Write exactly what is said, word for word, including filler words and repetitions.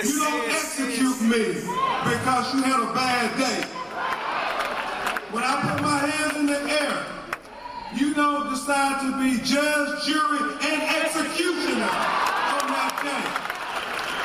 You don't execute me because you had a bad day. When I put my hands in the air, you don't decide to be judge, jury, and